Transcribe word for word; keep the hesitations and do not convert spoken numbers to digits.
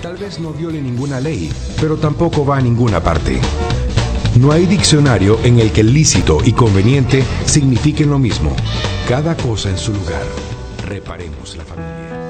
Tal vez no viole ninguna ley, pero tampoco va a ninguna parte. No hay diccionario en el que lícito y conveniente signifiquen lo mismo. Cada cosa en su lugar. Reparemos la familia.